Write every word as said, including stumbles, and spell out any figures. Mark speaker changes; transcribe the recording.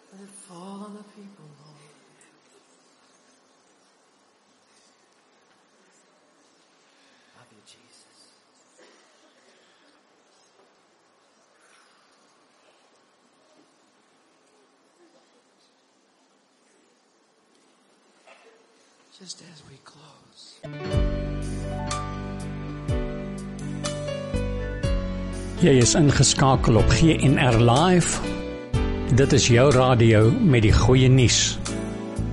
Speaker 1: Let it fall on the people, Lord. Love you, Jesus. Just as we close.
Speaker 2: Jy is ingeskakel op G N R Live. Dit is jou radio met die goeie nuus.